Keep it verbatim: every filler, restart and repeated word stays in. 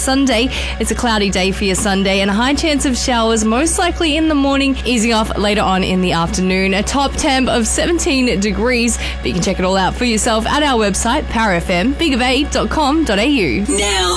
Sunday. It's a cloudy day for your Sunday and a high chance of showers, most likely in the morning, easing off later on in the afternoon. A top temp of seventeen degrees, but you can check it all out for yourself at our website, power f m big of eight dot com dot a u. Now.